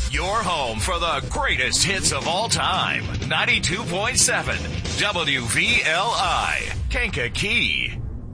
Your home for the greatest hits of all time. 92.7 WVLI, Kankakee.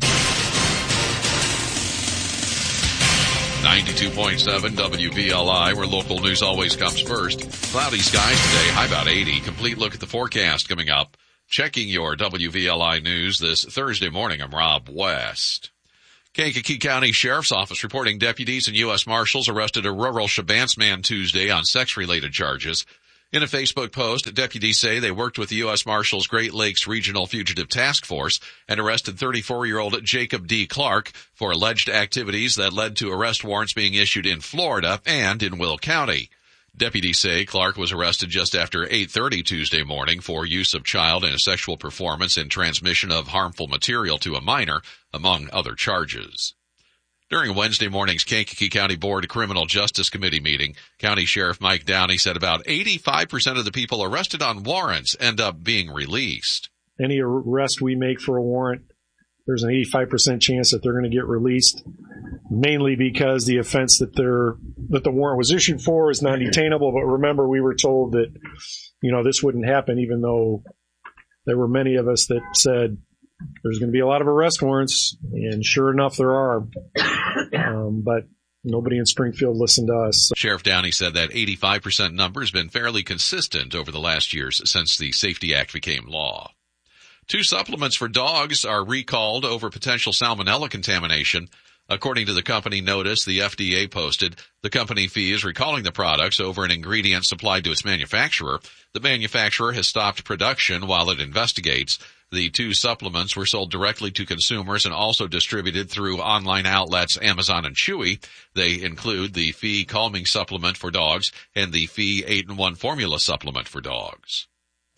92.7 WVLI, where local news always comes first. Cloudy skies today, high about 80. Complete look at the forecast coming up. Checking your WVLI news this Thursday morning, I'm Rob West. Kankakee County Sheriff's Office reporting deputies and U.S. Marshals arrested a rural Shabance man Tuesday on sex-related charges. In a Facebook post, deputies say they worked with the U.S. Marshals Great Lakes Regional Fugitive Task Force and arrested 34-year-old Jacob D. Clark for alleged activities that led to arrest warrants being issued in Florida and in Will County. Deputies say Clark was arrested just after 8:30 Tuesday morning for use of child in a sexual performance and transmission of harmful material to a minor, among other charges. During Wednesday morning's Kankakee County Board Criminal Justice Committee meeting, County Sheriff Mike Downey said about 85% of the people arrested on warrants end up being released. Any arrest we make for a warrant, there's an 85% chance that they're going to get released, mainly because the offense that the warrant was issued for is non-detainable. But remember, we were told that, this wouldn't happen, even though there were many of us that said there's going to be a lot of arrest warrants, and sure enough, there are. But nobody in Springfield listened to us. Sheriff Downey said that 85% number has been fairly consistent over the last years since the Safety Act became law. 2 supplements for dogs are recalled over potential salmonella contamination. According to the company notice the FDA posted, the company fee is recalling the products over an ingredient supplied to its manufacturer. The manufacturer has stopped production while it investigates. The 2 supplements were sold directly to consumers and also distributed through online outlets Amazon and Chewy. They include the Fee Calming Supplement for dogs and the Fee 8-in-1 Formula Supplement for dogs.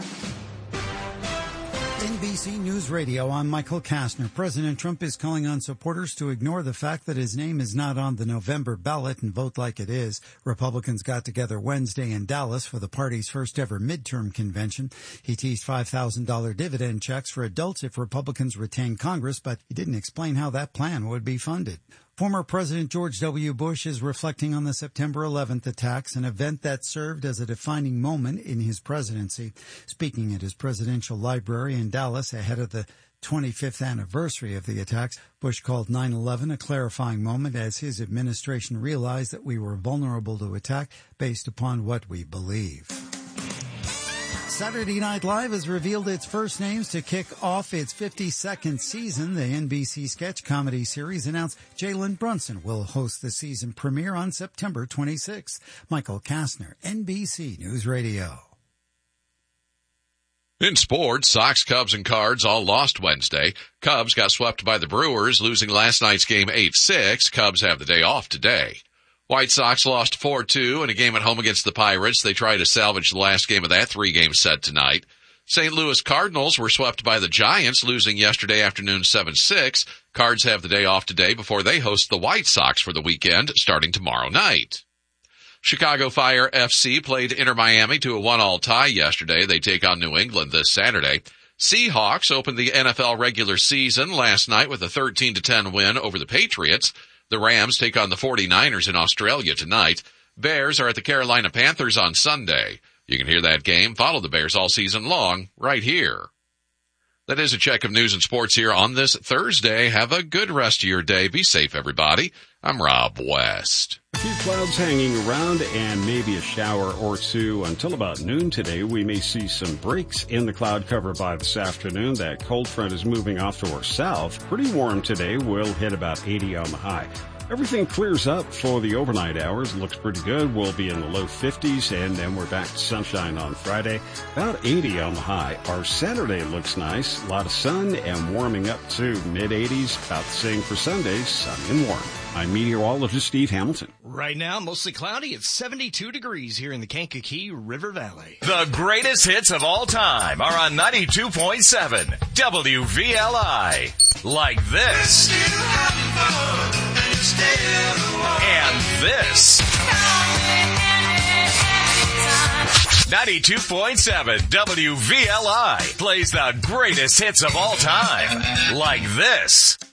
NBC News Radio, I'm Michael Kastner. President Trump is calling on supporters to ignore the fact that his name is not on the November ballot and vote like it is. Republicans got together Wednesday in Dallas for the party's first ever midterm convention. He teased $5,000 dividend checks for adults if Republicans retain Congress, but he didn't explain how that plan would be funded. Former President George W. Bush is reflecting on the September 11th attacks, an event that served as a defining moment in his presidency. Speaking at his presidential library in Dallas ahead of the 25th anniversary of the attacks, Bush called 9/11 a clarifying moment as his administration realized that we were vulnerable to attack based upon what we believe. Saturday Night Live has revealed its first names to kick off its 52nd season. The NBC sketch comedy series announced Jalen Brunson will host the season premiere on September 26th. Michael Kastner, NBC News Radio. In sports, Sox, Cubs, and Cards all lost Wednesday. Cubs got swept by the Brewers, losing last night's game 8-6. Cubs have the day off today. White Sox lost 4-2 in a game at home against the Pirates. They try to salvage the last game of that 3-game set tonight. St. Louis Cardinals were swept by the Giants, losing yesterday afternoon 7-6. Cards have the day off today before they host the White Sox for the weekend, starting tomorrow night. Chicago Fire FC played Inter Miami to a 1-1 tie yesterday. They take on New England this Saturday. Seahawks opened the NFL regular season last night with a 13-10 win over the Patriots. The Rams take on the 49ers in Australia tonight. Bears are at the Carolina Panthers on Sunday. You can hear that game, follow the Bears all season long, right here. That is a check of news and sports here on this Thursday. Have a good rest of your day. Be safe, everybody. I'm Rob West. A few clouds hanging around and maybe a shower or two until about noon today. We may see some breaks in the cloud cover by this afternoon. That cold front is moving off to our south. Pretty warm today. We'll hit about 80 on the high. Everything clears up for the overnight hours. Looks pretty good. We'll be in the low 50s, and then we're back to sunshine on Friday. About 80 on the high. Our Saturday looks nice. A lot of sun and warming up to mid-80s. About the same for Sunday, sunny and warm. I'm meteorologist Steve Hamilton. Right now, mostly cloudy. It's 72 degrees here in the Kankakee River Valley. The greatest hits of all time are on 92.7 WVLI. Like this. And this. 92.7 WVLI plays the greatest hits of all time. Like this.